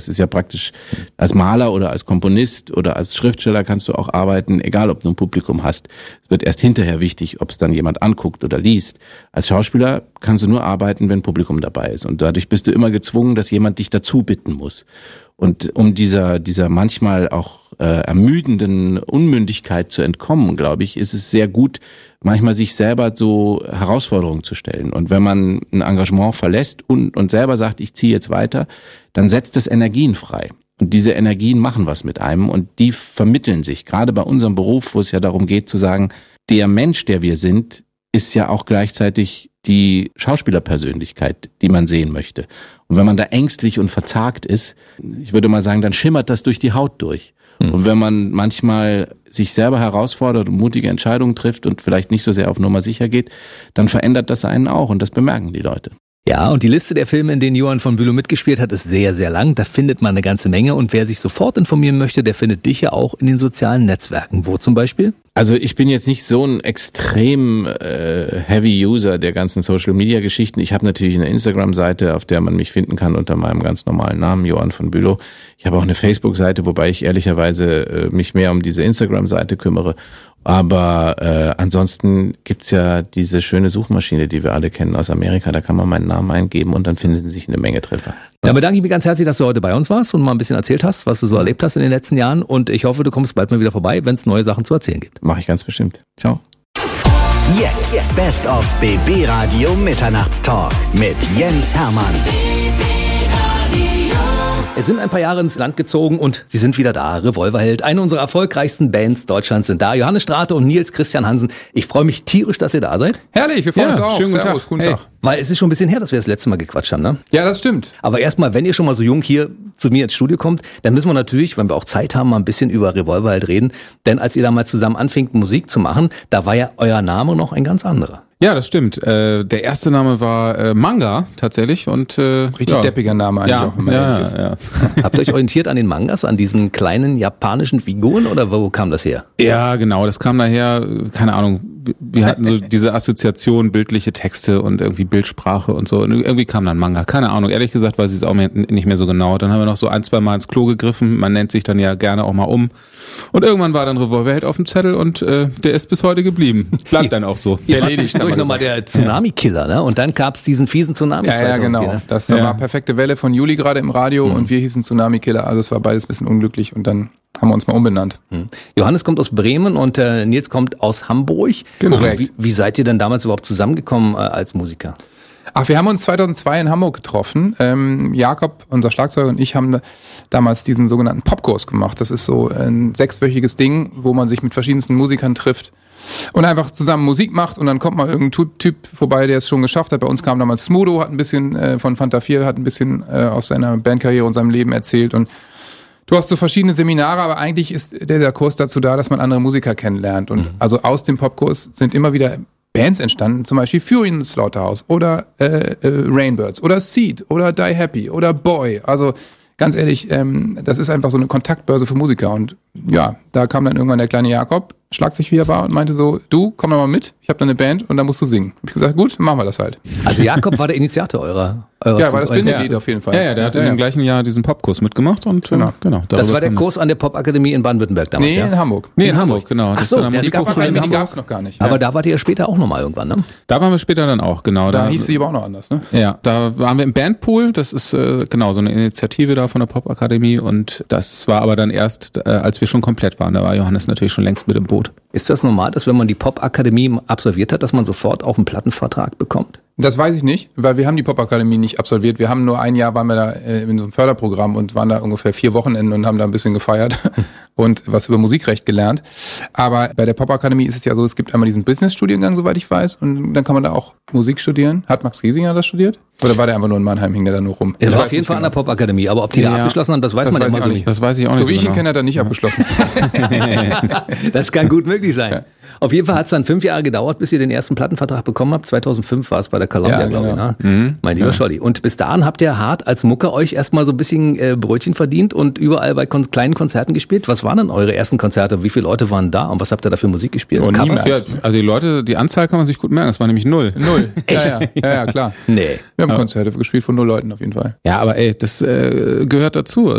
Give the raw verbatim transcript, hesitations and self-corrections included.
ist ja praktisch, als Maler oder als Komponist oder als Schriftsteller kannst du auch arbeiten, egal ob du ein Publikum hast. Es wird erst hinterher wichtig, ob es dann jemand anguckt oder liest. Als Schauspieler kannst du nur arbeiten, wenn Publikum dabei ist. Und dadurch bist du immer gezwungen, dass jemand dich dazu bitten muss. Und um dieser dieser manchmal auch äh, ermüdenden Unmündigkeit zu entkommen, glaube ich, ist es sehr gut, manchmal sich selber so Herausforderungen zu stellen. Und wenn man ein Engagement verlässt und und selber sagt, ich ziehe jetzt weiter, dann setzt das Energien frei. Und diese Energien machen was mit einem und die vermitteln sich. Gerade bei unserem Beruf, wo es ja darum geht zu sagen, der Mensch, der wir sind, ist ja auch gleichzeitig die Schauspielerpersönlichkeit, die man sehen möchte. Und wenn man da ängstlich und verzagt ist, ich würde mal sagen, dann schimmert das durch die Haut durch. Mhm. Und wenn man manchmal sich selber herausfordert und mutige Entscheidungen trifft und vielleicht nicht so sehr auf Nummer sicher geht, dann verändert das einen auch und das bemerken die Leute. Ja, und die Liste der Filme, in denen Johann von Bülow mitgespielt hat, ist sehr, sehr lang. Da findet man eine ganze Menge. Und wer sich sofort informieren möchte, der findet dich ja auch in den sozialen Netzwerken. Wo zum Beispiel? Also ich bin jetzt nicht so ein extrem äh, heavy User der ganzen Social-Media-Geschichten. Ich habe natürlich eine Instagram-Seite, auf der man mich finden kann unter meinem ganz normalen Namen, Johann von Bülow. Ich habe auch eine Facebook-Seite, wobei ich ehrlicherweise äh, mich mehr um diese Instagram-Seite kümmere. Aber äh, ansonsten gibt's ja diese schöne Suchmaschine, die wir alle kennen aus Amerika. Da kann man meinen Namen eingeben und dann finden sich eine Menge Treffer. Dann bedanke ich mich ganz herzlich, dass du heute bei uns warst und mal ein bisschen erzählt hast, was du so erlebt hast in den letzten Jahren. Und ich hoffe, du kommst bald mal wieder vorbei, wenn es neue Sachen zu erzählen gibt. Mache ich ganz bestimmt. Ciao. Jetzt Best of B B Radio Mitternachtstalk mit Jens Hermann. Es sind ein paar Jahre ins Land gezogen und sie sind wieder da. Revolverheld, eine unserer erfolgreichsten Bands Deutschlands sind da. Johannes Strate und Nils Christian Hansen. Ich freue mich tierisch, dass ihr da seid. Herrlich, wir freuen ja, uns auch. Schönen guten Servus, Tag. Guten Hey. Tag. Weil es ist schon ein bisschen her, dass wir das letzte Mal gequatscht haben, ne? Ja, das stimmt. Aber erstmal, wenn ihr schon mal so jung hier zu mir ins Studio kommt, dann müssen wir natürlich, wenn wir auch Zeit haben, mal ein bisschen über Revolverheld reden. Denn als ihr damals zusammen anfingt, Musik zu machen, da war ja euer Name noch ein ganz anderer. Ja, das stimmt. Äh, der erste Name war äh, Manga tatsächlich und äh, Richtig ja. deppiger Name eigentlich Ja, auch. Immer ja, ist. ja. Habt ihr euch orientiert an den Mangas, an diesen kleinen japanischen Figuren oder wo kam das her? Ja, genau. Das kam daher, keine Ahnung, wir hatten so diese Assoziation, bildliche Texte und irgendwie Bildsprache und so. Und irgendwie kam dann Manga. Keine Ahnung. Ehrlich gesagt weiß ich es auch nicht mehr so genau. Dann haben wir noch so ein, zwei Mal ins Klo gegriffen. Man nennt sich dann ja gerne auch mal um. Und irgendwann war dann Revolverheld auf dem Zettel und äh, der ist bis heute geblieben. Bleibt dann auch so. Ihr war zwischendurch nochmal der Tsunami-Killer, ne? Und dann gab's diesen fiesen Tsunami Ja, ja, genau. Ne? Das da Ja. war perfekte Welle von Juli gerade im Radio Mhm. und wir hießen Tsunami-Killer. Also es war beides ein bisschen unglücklich und dann haben wir uns mal umbenannt. Johannes kommt aus Bremen und äh, Nils kommt aus Hamburg. Genau. Wie, wie seid ihr denn damals überhaupt zusammengekommen äh, als Musiker? Ach, wir haben uns zweitausendzwei in Hamburg getroffen. Ähm, Jakob, unser Schlagzeuger, und ich haben da damals diesen sogenannten Popkurs gemacht. Das ist so ein sechswöchiges Ding, wo man sich mit verschiedensten Musikern trifft und einfach zusammen Musik macht und dann kommt mal irgendein Typ vorbei, der es schon geschafft hat. Bei uns kam damals Smudo, hat ein bisschen äh, von Fanta vier, hat ein bisschen äh, aus seiner Bandkarriere und seinem Leben erzählt und du hast so verschiedene Seminare, aber eigentlich ist der, der Kurs dazu da, dass man andere Musiker kennenlernt. Und mhm. also aus dem Popkurs sind immer wieder Bands entstanden, zum Beispiel Fury in the Slaughterhouse oder äh, äh, Rainbirds oder Seed oder Die Happy oder Boy. Also ganz ehrlich, ähm, das ist einfach so eine Kontaktbörse für Musiker. Und ja, da kam dann irgendwann der kleine Jakob, schlagzig wie er war, und meinte so, du, komm doch mal mit, ich habe da eine Band und da musst du singen. Hab ich gesagt, gut, machen wir das halt. Also Jakob war der Initiator eurer... eurer Ja, war das eurer- Bindeglied auf jeden Fall. Ja, ja, der hat ja, in ja. dem gleichen Jahr diesen Popkurs mitgemacht und Genau. äh, genau. Das darüber war der kam Kurs an der Popakademie in Baden-Württemberg damals, Nee, ja? in Hamburg. Nee, in Hamburg, genau. Ach Das so, war dann der- Die Musikhochschule in Popakademie Hamburg. gab's noch gar nicht. Aber ja. da wart ihr später auch nochmal irgendwann, ne? Da waren wir später dann auch, genau. Da hieß sie aber auch noch anders, ne? Ja, da waren wir im Bandpool, das ist äh, genau so eine Initiative da von der Popakademie und das war aber dann erst, äh, als wir schon komplett waren, da war Johannes natürlich schon längst mit im Boot. Ist das normal, dass wenn man die Popakademie absolviert hat, dass man sofort auch einen Plattenvertrag bekommt? Das weiß ich nicht, weil wir haben die Popakademie nicht absolviert. Wir haben nur ein Jahr, waren wir da äh, in so einem Förderprogramm und waren da ungefähr vier Wochenenden und haben da ein bisschen gefeiert und was über Musikrecht gelernt. Aber bei der Popakademie ist es ja so, es gibt einmal diesen Business-Studiengang, soweit ich weiß, und dann kann man da auch Musik studieren. Hat Max Giesinger das studiert? Oder war der einfach nur in Mannheim, hing der da nur rum? Er Das war weiß auf jeden ich Fall an genau. der Popakademie, aber ob die da Ja. abgeschlossen haben, das weiß Das man weiß immer ich so auch nicht. Das weiß ich auch nicht So wie ich ihn genau. kenne, hat er nicht abgeschlossen. Das kann gut möglich sein. Auf jeden Fall hat es dann fünf Jahre gedauert, bis ihr den ersten Plattenvertrag bekommen habt. zweitausendfünf war es bei der Columbia, Ja, glaube ich. genau. Ne? Mhm. Mein lieber Ja. Scholli. Und bis dahin habt ihr hart als Mucker euch erstmal so ein bisschen äh, Brötchen verdient und überall bei kon- kleinen Konzerten gespielt. Was waren denn eure ersten Konzerte? Wie viele Leute waren da und was habt ihr da für Musik gespielt? Oh, Covers? Ja, also die Leute, die Anzahl kann man sich gut merken, es war nämlich null. Null. Echt? Ja, ja, ja, ja, klar. Nee. Wir haben Konzerte gespielt von null Leuten auf jeden Fall. Ja, aber ey, das äh, gehört dazu.